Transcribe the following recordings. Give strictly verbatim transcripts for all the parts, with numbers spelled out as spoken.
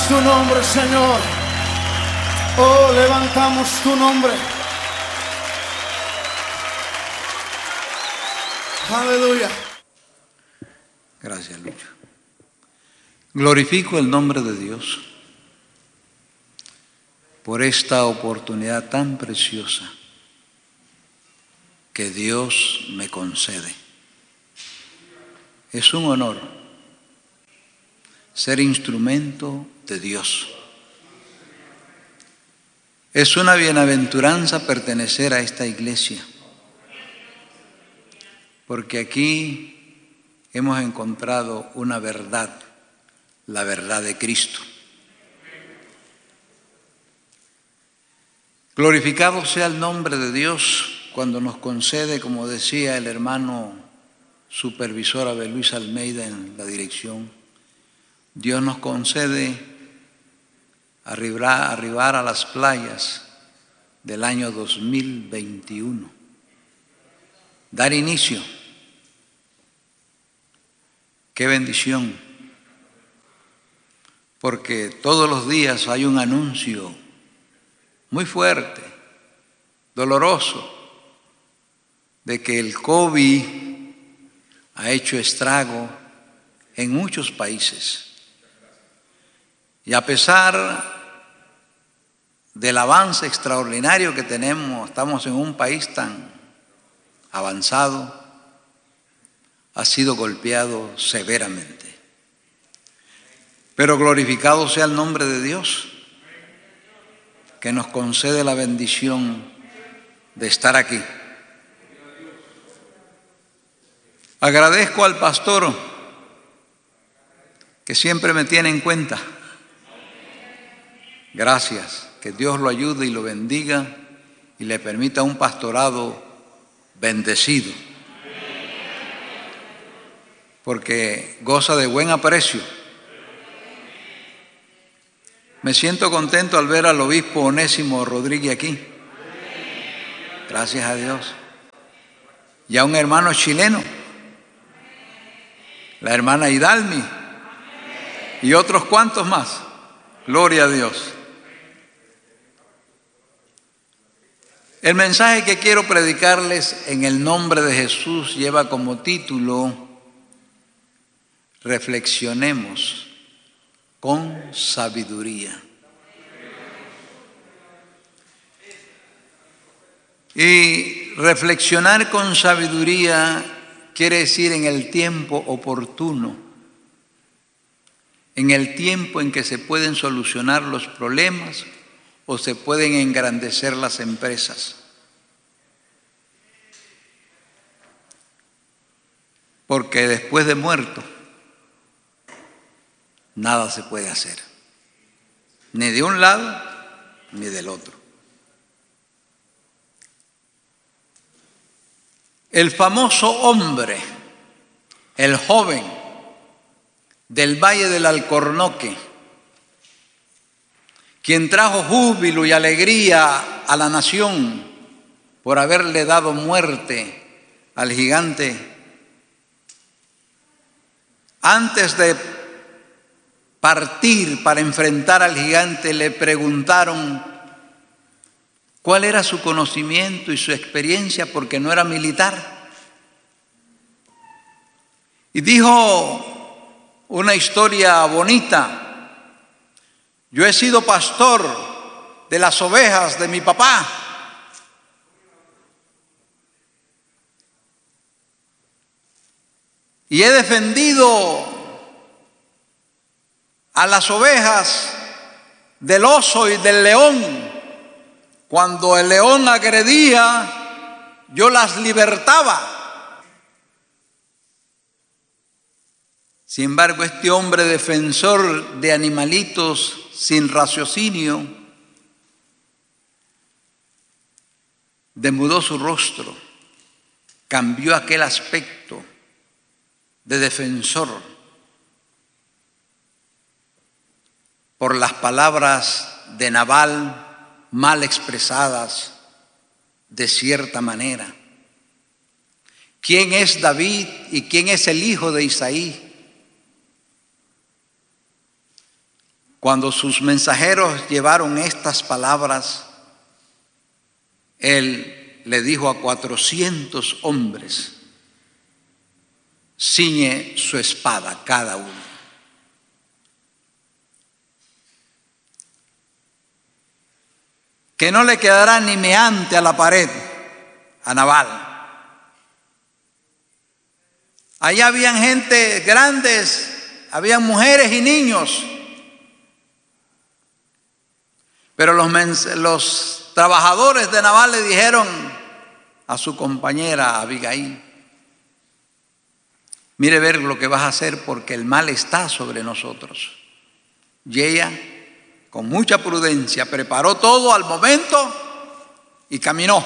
tu nombre, Señor. Oh, levantamos tu nombre. Aleluya. Gracias, Lucho. Glorifico el nombre de Dios por esta oportunidad tan preciosa que Dios me concede. Es un honor ser instrumento de Dios. Es una bienaventuranza pertenecer a esta iglesia, porque aquí hemos encontrado una verdad, la verdad de Cristo. Glorificado sea el nombre de Dios cuando nos concede, como decía el hermano supervisor Abel Luis Almeida en la dirección, Dios nos concede arribar, arribar a las playas del año dos mil veintiuno, dar inicio. Qué bendición, porque todos los días hay un anuncio muy fuerte, doloroso, de que el COVID ha hecho estrago en muchos países. Y a pesar del avance extraordinario que tenemos, estamos en un país tan avanzado, ha sido golpeado severamente. Pero glorificado sea el nombre de Dios, que nos concede la bendición de estar aquí. Agradezco al pastor que siempre me tiene en cuenta. Gracias, que Dios lo ayude y lo bendiga y le permita un pastorado bendecido, porque goza de buen aprecio. Me siento contento al ver al obispo Onésimo Rodríguez aquí. Gracias a Dios. Y a un hermano chileno, la hermana Hidalmi y otros cuantos más. Gloria a Dios. El mensaje que quiero predicarles en el nombre de Jesús lleva como título: reflexionemos con sabiduría. Y reflexionar con sabiduría quiere decir en el tiempo oportuno, en el tiempo en que se pueden solucionar los problemas o se pueden engrandecer las empresas. Porque después de muerto, nada se puede hacer, ni de un lado ni del otro. El famoso hombre, el joven del Valle del Alcornoque, quien trajo júbilo y alegría a la nación por haberle dado muerte al gigante, antes de partir para enfrentar al gigante, le preguntaron cuál era su conocimiento y su experiencia, porque no era militar. Y dijo una historia bonita: yo he sido pastor de las ovejas de mi papá. Y he defendido a las ovejas del oso y del león. Cuando el león agredía, yo las libertaba. Sin embargo, este hombre defensor de animalitos sin raciocinio demudó su rostro, cambió aquel aspecto de defensor por las palabras de Nabal mal expresadas de cierta manera. ¿Quién es David y quién es el hijo de Isaí? Cuando sus mensajeros llevaron estas palabras, él le dijo a cuatrocientos hombres: ciñe su espada cada uno. Que no le quedará ni meante a la pared a Nabal. Allá habían gente grandes, habían mujeres y niños. Pero los, los trabajadores de Nabal le dijeron a su compañera Abigail: mire ver lo que vas a hacer, porque el mal está sobre nosotros. Y ella, con mucha prudencia, preparó todo al momento y caminó.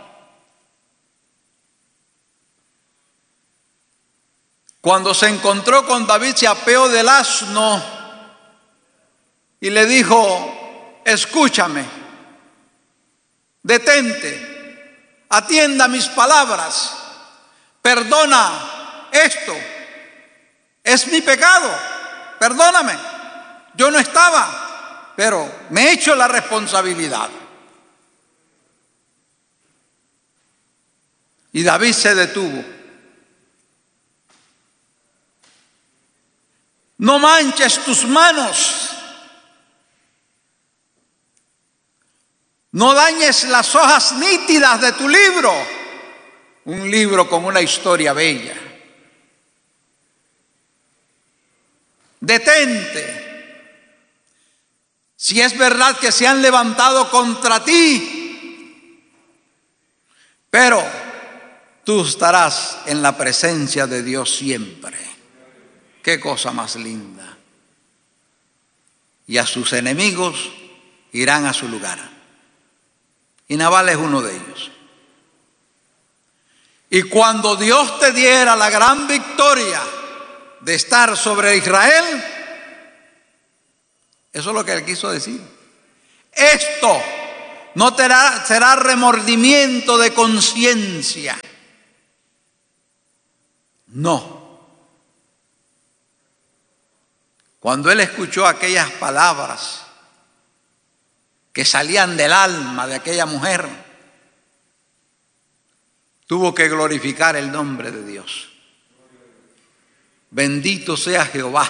Cuando se encontró con David, se apeó del asno y le dijo: escúchame, detente, atienda mis palabras, perdona esto, es mi pecado, perdóname, yo no estaba, pero me he hecho la responsabilidad. Y David se detuvo. No manches tus manos, no dañes las hojas nítidas de tu libro, un libro con una historia bella. Detente. Si es verdad que se han levantado contra ti, pero tú estarás en la presencia de Dios siempre. Qué cosa más linda. Y a sus enemigos irán a su lugar. Y Nabal es uno de ellos. Y cuando Dios te diera la gran victoria de estar sobre Israel, eso es lo que él quiso decir. Esto no te será, será remordimiento de conciencia. No. Cuando él escuchó aquellas palabras que salían del alma de aquella mujer, tuvo que glorificar el nombre de Dios. Bendito sea Jehová,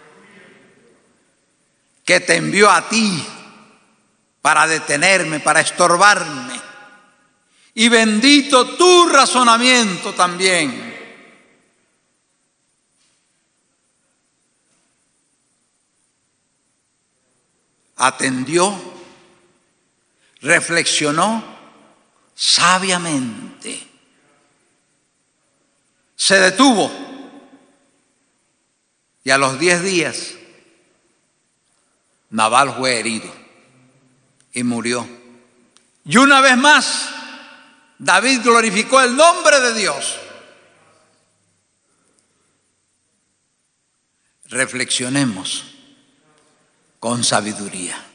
que te envió a ti para detenerme, para estorbarme. Y bendito tu razonamiento también. Atendió, reflexionó sabiamente, se detuvo y a los diez días Nabal fue herido y murió. Y una vez más David glorificó el nombre de Dios. Reflexionemos con sabiduría.